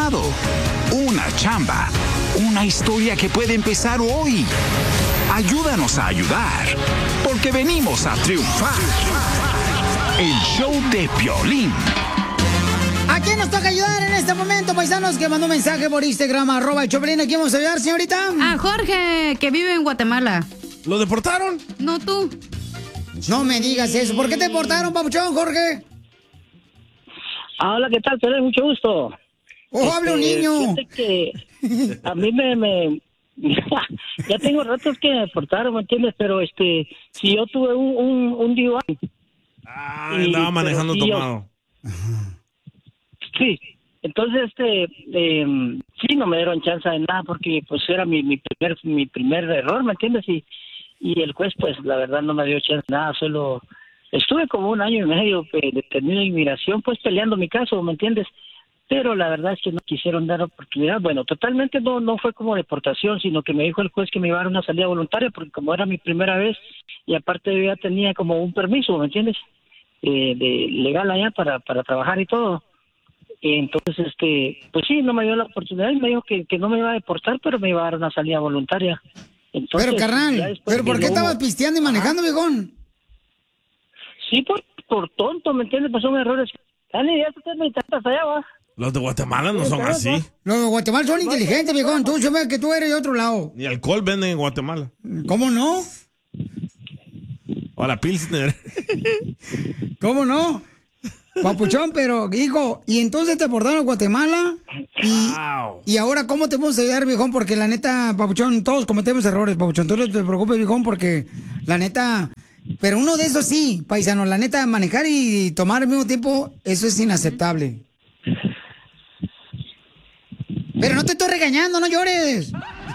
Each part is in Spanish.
empezado, una chamba, una historia que puede empezar hoy. Ayúdanos a ayudar, porque venimos a triunfar. El show de Piolín. ¿A quién nos toca ayudar en este momento, paisanos? Que mandó un mensaje por Instagram, @Choplin. ¿A quién vamos a ayudar, señorita? A Jorge, que vive en Guatemala. ¿Lo deportaron? No, tú. No me digas eso. ¿Por qué te deportaron, papuchón, Jorge? Hola, ¿qué tal? Te doy mucho gusto. ¡Oh, habla un niño! Fíjate que a mí me ya tengo ratos que me deportaron, ¿me entiendes? Pero si yo tuve un DUI. Andaba manejando tomado. Sí, entonces sí, no me dieron chance de nada porque pues era mi primer error, ¿me entiendes? Y el juez pues la verdad no me dio chance de nada, solo estuve como 1 año y medio detenido de inmigración pues peleando mi caso, ¿me entiendes? Pero la verdad es que no quisieron dar oportunidad. Bueno, totalmente no fue como deportación, sino que me dijo el juez que me iba a dar una salida voluntaria porque como era mi primera vez y aparte yo ya tenía como un permiso, ¿me entiendes? De legal allá para trabajar y todo. Entonces, pues sí, no me dio la oportunidad y me dijo que no me iba a deportar, pero me iba a dar una salida voluntaria. Entonces, pero, carnal, ¿pero por qué estabas pisteando y manejando, viejón? Sí, por tonto, ¿me entiendes? Pasó un error. Dale, ya te me hasta allá, va. Los de Guatemala no son así. Los de Guatemala son inteligentes, viejón. Tú sabes que tú eres de otro lado. Ni alcohol venden en Guatemala. ¿Cómo no? O la Pilsner. ¿Cómo no? Papuchón, pero, hijo, y entonces te deportaron a Guatemala y ahora, ¿cómo te podemos ayudar, viejón? Porque la neta, Papuchón, todos cometemos errores, Papuchón. Tú no te preocupes, viejón, porque la neta, pero uno de esos sí, paisano, la neta, manejar y tomar al mismo tiempo, eso es inaceptable. Pero no te estoy regañando, no llores.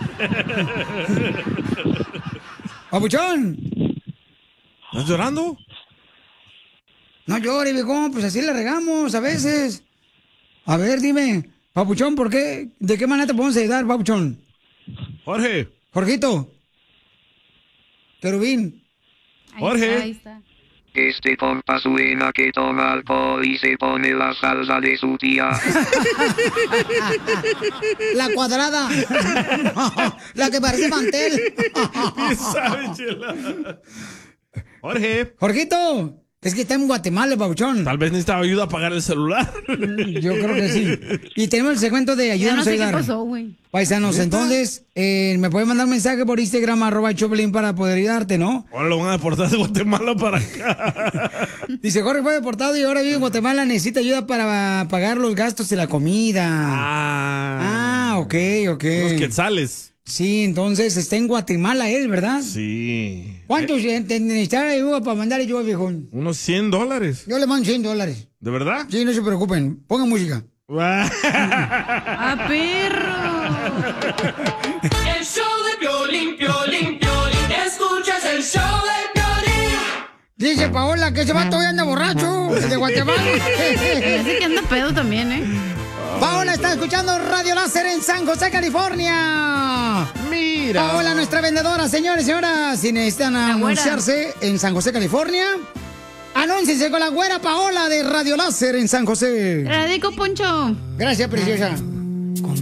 Papuchón. ¿Estás llorando? No llores, viejón, pues así le regamos a veces. A ver, dime, Papuchón, ¿por qué? ¿De qué manera te podemos ayudar, Papuchón? Jorge. Jorgito. Querubín. Jorge. Ahí está. Este compa suena que toma alcohol y se pone la salsa de su tía. La cuadrada. La que parece mantel. ¿Qué sabe, chela? Jorge. Jorgito. Es que está en Guatemala, Papuchón. Tal vez necesitaba ayuda a pagar el celular. Yo creo que sí. Y tenemos el segmento de ayúdanos a ayudar. Ya no sé qué pasó, güey. Paisanos, entonces, me pueden mandar un mensaje por Instagram, @Choplin para poder ayudarte, ¿no? Ahora lo van a deportar de Guatemala para acá. Dice, Jorge fue deportado y ahora vive en Guatemala, necesita ayuda para pagar los gastos de la comida. Ok. Los quetzales. Sí, entonces está en Guatemala él, ¿verdad? Sí. ¿Cuántos necesitan ayuda para mandarle yo, viejón? Unos $100. Yo le mando $100. ¿De verdad? Sí, no se preocupen. Pongan música. ¡A perro! El show de Piolín, Piolín, Piolín. Escuchas el show de Piolín. Dice Paola que ese vato hoy anda borracho, el de Guatemala. Parece que anda pedo también, ¿eh? Paola está escuchando Radio Láser en San José, California. Mira. Paola, nuestra vendedora, señores y señoras, si necesitan anunciarse en San José, California, anúnciense con la güera Paola de Radio Láser en San José. Te la dedico, Poncho. Gracias, preciosa.